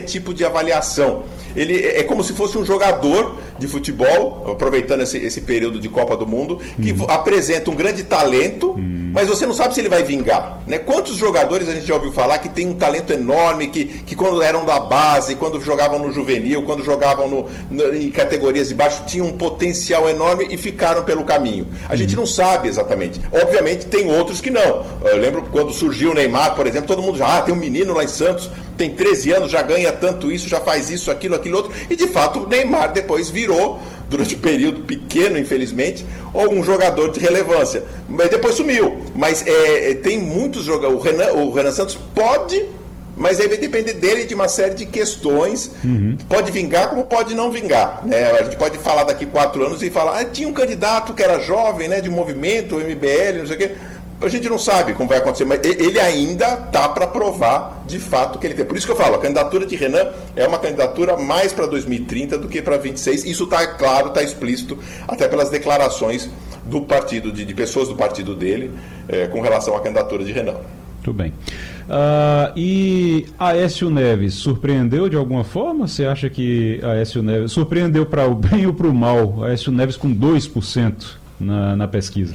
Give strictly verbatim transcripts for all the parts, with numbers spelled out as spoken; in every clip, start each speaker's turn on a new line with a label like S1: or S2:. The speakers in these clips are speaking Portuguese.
S1: tipo de avaliação. Ele é como se fosse um jogador de futebol, aproveitando esse, esse período de Copa do Mundo, que uhum. apresenta um grande talento, uhum. mas você não sabe se ele vai vingar, né? Quantos jogadores a gente já ouviu falar que tem um talento enorme, que, que quando eram da base, quando jogavam no juvenil, quando jogavam no, no, em categorias de baixo, tinham um potencial enorme e ficaram pelo caminho. A uhum. gente não sabe exatamente. Obviamente tem outros que não. Eu lembro quando surgiu o Neymar, por exemplo, todo mundo já, ah, tem um menino lá em Santos, tem treze anos, já ganha tanto isso, já faz isso, aquilo, aquilo outro. E de fato o Neymar depois virou, durante um período pequeno, infelizmente, um jogador de relevância. Mas depois sumiu. Mas é, tem muitos jogadores. O Renan, o Renan Santos pode, mas aí vai depender dele de uma série de questões. Uhum. Pode vingar como pode não vingar, né? A gente pode falar daqui quatro anos e falar, ah, tinha um candidato que era jovem, né, de movimento, o M B L, não sei o quê. A gente não sabe como vai acontecer, mas ele ainda está para provar de fato que ele tem. Por isso que eu falo, a candidatura de Renan é uma candidatura mais para dois mil e trinta do que para vinte e seis. Isso está claro, está explícito, até pelas declarações do partido, de, de pessoas do partido dele, é, com relação à candidatura de Renan.
S2: Muito bem. Uh, e Aécio Neves surpreendeu de alguma forma? Você acha que Aécio Neves surpreendeu para o bem ou para o mal? Aécio Neves com dois por cento na, na pesquisa.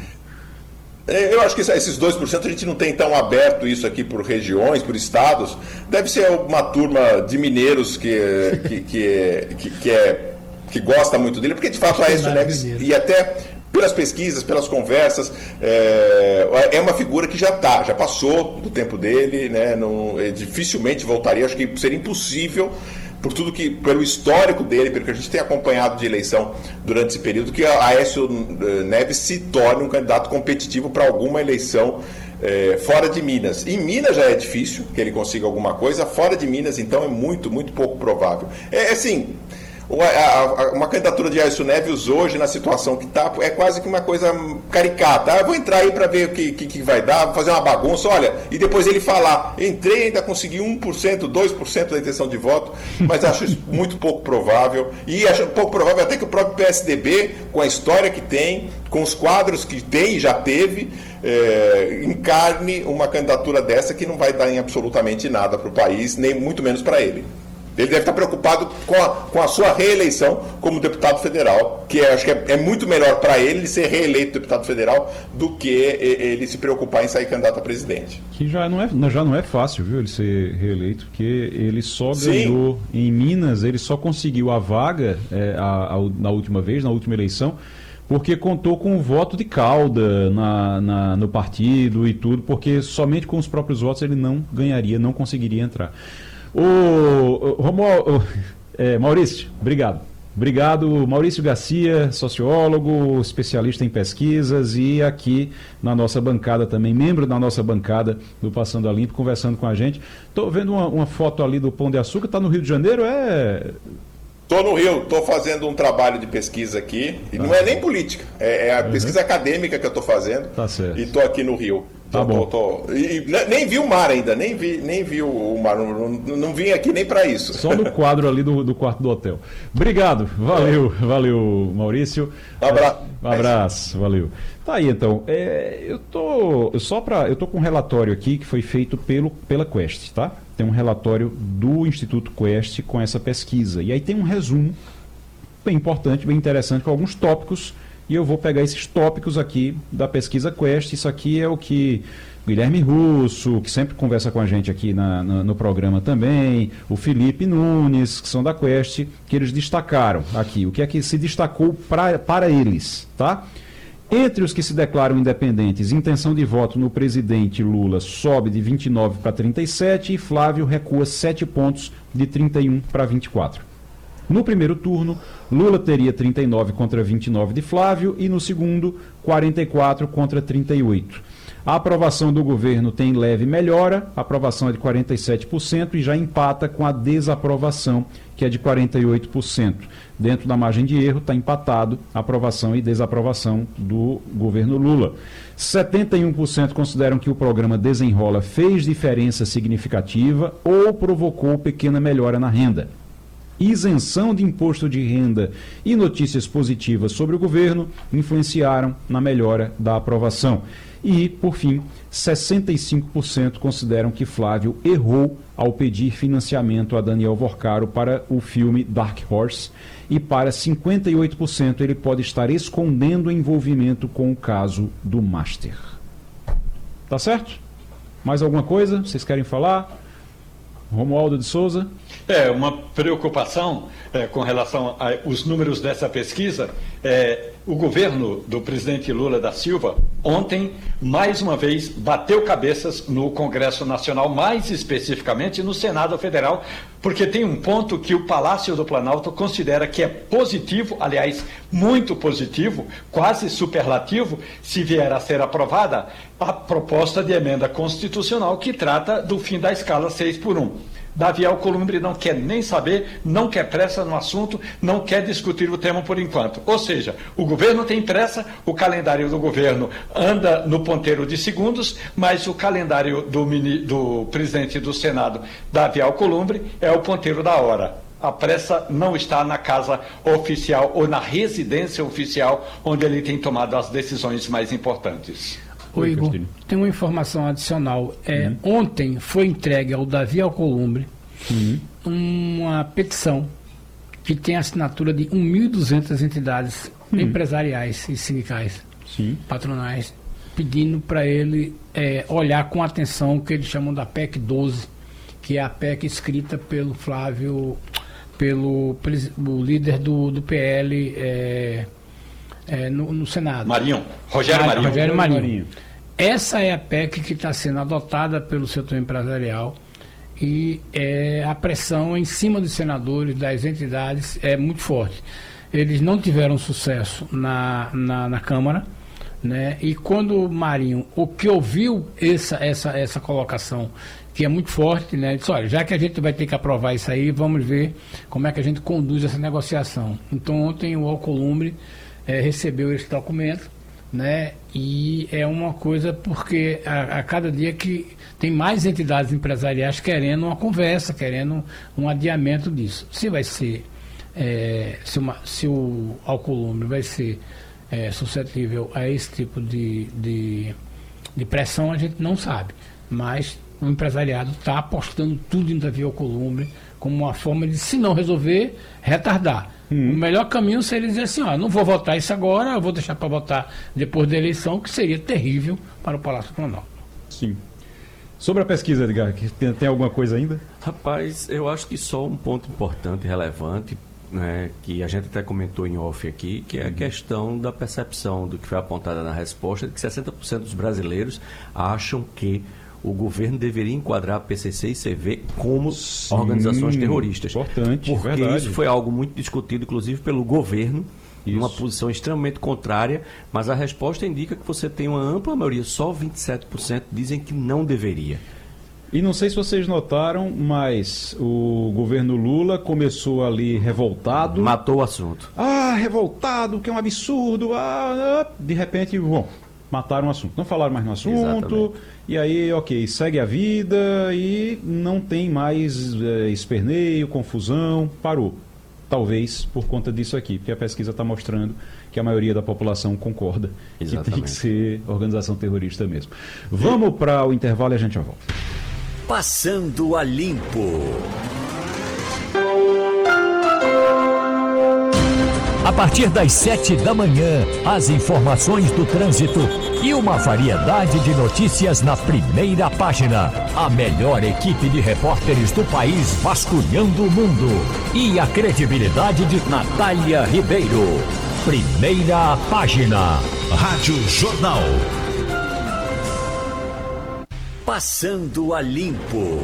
S1: Eu acho que esses dois por cento a gente não tem tão aberto isso aqui por regiões, por estados. Deve ser uma turma de mineiros que, que, que, que, que, é, que gosta muito dele, porque de fato a Aécio Neves, e até pelas pesquisas, pelas conversas, é, é uma figura que já está, já passou do tempo dele, né, não, dificilmente voltaria, acho que seria impossível, por tudo que, pelo histórico dele, pelo que a gente tem acompanhado de eleição durante esse período, que a Aécio Neves se torne um candidato competitivo para alguma eleição é, fora de Minas. Em Minas já é difícil que ele consiga alguma coisa, fora de Minas, então, é muito, muito pouco provável. É assim, uma, uma candidatura de Aécio Neves hoje, na situação que está, é quase que uma coisa caricata. Ah, eu vou entrar aí para ver o que, que, que vai dar, vou fazer uma bagunça, olha, e depois ele falar, entrei e ainda consegui um por cento, dois por cento da intenção de voto, mas acho isso muito pouco provável, e acho pouco provável até que o próprio P S D B, com a história que tem, com os quadros que tem e já teve, é, encarne uma candidatura dessa que não vai dar em absolutamente nada para o país, nem muito menos para ele. Ele deve estar preocupado com a, com a sua reeleição como deputado federal, que é, acho que é, é muito melhor para ele ser reeleito deputado federal do que ele se preocupar em sair candidato a presidente.
S2: Que já não é, já não é fácil, viu, ele ser reeleito, porque ele só Sim. ganhou em Minas, ele só conseguiu a vaga é, a, a, na última vez, na última eleição, porque contou com o voto de cauda na, na, no partido e tudo, porque somente com os próprios votos ele não ganharia, não conseguiria entrar. O Romualdo, é, Maurício, obrigado. Obrigado, Maurício Garcia, sociólogo, especialista em pesquisas e aqui na nossa bancada também, membro da nossa bancada do Passando a Limpo, conversando com a gente. Estou vendo uma, uma foto ali do Pão de Açúcar, está no Rio de Janeiro, é...
S1: Estou no Rio, estou fazendo um trabalho de pesquisa aqui, e ah. não é nem política, é, é a uhum. pesquisa acadêmica que eu estou fazendo,
S2: tá certo.
S1: E estou aqui no Rio.
S2: Tá tô, bom.
S1: Tô, tô, e, nem vi o mar ainda, nem vi, nem vi o mar, não, não, não vim aqui nem para isso.
S2: Só no quadro ali do, do quarto do hotel. Obrigado, valeu, é. valeu, Maurício.
S1: Um abraço.
S2: Um abraço, valeu. Tá aí então, é, eu tô só para, eu tô com um relatório aqui que foi feito pelo, pela Quest, tá? Tem um relatório do Instituto Quest com essa pesquisa. E aí tem um resumo bem importante, bem interessante, com alguns tópicos. E eu vou pegar esses tópicos aqui da pesquisa Quest. Isso aqui é o que Guilherme Russo, que sempre conversa com a gente aqui na, na, no programa também, o Felipe Nunes, que são da Quest, que eles destacaram aqui. O que é que se destacou pra, para eles, tá? Entre os que se declaram independentes, intenção de voto no presidente Lula sobe de vinte e nove para trinta e sete e Flávio recua sete pontos de trinta e um para vinte e quatro. No primeiro turno, Lula teria trinta e nove contra vinte e nove de Flávio e no segundo, quarenta e quatro contra trinta e oito. A aprovação do governo tem leve melhora, a aprovação é de quarenta e sete por cento e já empata com a desaprovação, que é de quarenta e oito por cento. Dentro da margem de erro está empatado a aprovação e desaprovação do governo Lula. setenta e um por cento consideram que o programa Desenrola fez diferença significativa ou provocou pequena melhora na renda. isenção de imposto de renda e notícias positivas sobre o governo influenciaram na melhora da aprovação. E, por fim, sessenta e cinco por cento consideram que Flávio errou ao pedir financiamento a Daniel Vorcaro para o filme Dark Horse, e para cinquenta e oito por cento ele pode estar escondendo o envolvimento com o caso do Master. Tá certo? Mais alguma coisa? Vocês querem falar? Romualdo de Souza?
S3: É, uma preocupação é, com relação aos números dessa pesquisa. É, o governo do presidente Lula da Silva, ontem, mais uma vez, bateu cabeças no Congresso Nacional, mais especificamente no Senado Federal, porque tem um ponto que o Palácio do Planalto considera que é positivo, aliás, muito positivo, quase superlativo, se vier a ser aprovada a proposta de emenda constitucional que trata do fim da escala seis por um. Davi Alcolumbre não quer nem saber, não quer pressa no assunto, não quer discutir o tema por enquanto. Ou seja, o governo tem pressa, o calendário do governo anda no ponteiro de segundos, mas o calendário do, mini, do presidente do Senado, Davi Alcolumbre, é o ponteiro da hora. A pressa não está na casa oficial ou na residência oficial, onde ele tem tomado as decisões mais importantes.
S4: Oi, Igor, tem uma informação adicional. É, uhum. Ontem foi entregue ao Davi Alcolumbre uhum. uma petição que tem a assinatura de mil e duzentas entidades uhum. empresariais e sindicais, Sim. patronais, pedindo para ele é, olhar com atenção o que eles chamam da P E C doze, que é a P E C escrita pelo Flávio, pelo o líder do, do P L é, é, no, no Senado.
S3: Marinho, Rogério Marinho.
S4: Rogério Marinho. Marinho. Essa é a P E C que está sendo adotada pelo setor empresarial e é, a pressão em cima dos senadores, das entidades, é muito forte. Eles não tiveram sucesso na, na, na Câmara, né? E quando o Marinho, o que ouviu essa, essa, essa colocação, que é muito forte, né? Ele disse, olha, já que a gente vai ter que aprovar isso aí, vamos ver como é que a gente conduz essa negociação. Então ontem o Alcolumbre é, recebeu esse documento, né? E é uma coisa porque a, a cada dia que tem mais entidades empresariais querendo uma conversa, querendo um adiamento disso. Se vai ser, é, se, uma, se o Alcolumbre vai ser é, suscetível a esse tipo de, de, de pressão, a gente não sabe. Mas o empresariado está apostando tudo em Davi Alcolumbre como uma forma de, se não resolver, retardar. Hum. O melhor caminho seria dizer assim, ó, não vou votar isso agora, eu vou deixar para votar depois da eleição, que seria terrível para o Palácio do Planalto.
S2: Sim. Sobre a pesquisa, Edgar, tem, tem alguma coisa ainda?
S5: Rapaz, eu acho que só um ponto importante e relevante, né, que a gente até comentou em off aqui, que é a questão da percepção do que foi apontada na resposta, de que sessenta por cento dos brasileiros acham que o governo deveria enquadrar a P C C e C V como Sim, organizações terroristas.
S2: Importante,
S5: porque
S2: verdade.
S5: Isso foi algo muito discutido, inclusive, pelo governo,
S2: isso.
S5: Uma posição extremamente contrária, mas a resposta indica que você tem uma ampla maioria, só vinte e sete por cento dizem que não deveria.
S2: E não sei se vocês notaram, mas o governo Lula começou ali revoltado.
S5: Matou o assunto.
S2: Ah, revoltado, que é um absurdo. Ah, ah. De repente, bom, mataram o assunto. Não falaram mais no assunto.
S5: Exatamente.
S2: E aí, ok, segue a vida e não tem mais é, esperneio, confusão, parou. Talvez por conta disso aqui, porque a pesquisa está mostrando que a maioria da população concorda
S5: Exatamente.
S2: que tem que ser organização terrorista mesmo. Vamos para o intervalo e a gente já volta.
S6: Passando a Limpo. A partir das sete da manhã, as informações do trânsito e uma variedade de notícias na primeira página. A melhor equipe de repórteres do país vasculhando o mundo. E a credibilidade de Natália Ribeiro. Primeira página. Rádio Jornal. Passando a Limpo.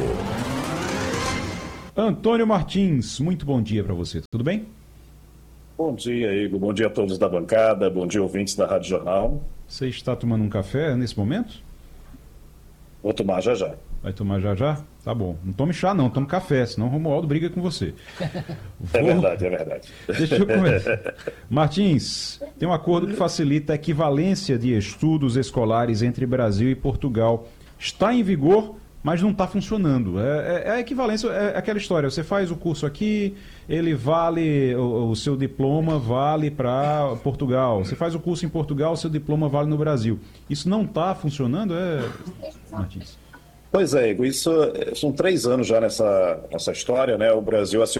S2: Antônio Martins, muito bom dia para você, tudo bem?
S7: Bom dia, Igor. Bom dia a todos da bancada. Bom dia, ouvintes da Rádio Jornal.
S2: Você está tomando um café nesse momento?
S7: Vou tomar já já.
S2: Vai tomar já já? Tá bom. Não tome chá não, tome café, senão o Romualdo briga com você.
S7: Vou... É verdade, é verdade.
S2: Deixa eu começar. Martins, tem um acordo que facilita a equivalência de estudos escolares entre Brasil e Portugal. Está em vigor mas não está funcionando. É, é, é a equivalência, é aquela história, você faz o curso aqui, ele vale, o, o seu diploma vale para Portugal. Você faz o curso em Portugal, o seu diploma vale no Brasil. Isso não está funcionando, é, Martins?
S7: Pois é, Igor, isso são três anos já nessa, nessa história, né? O Brasil assinou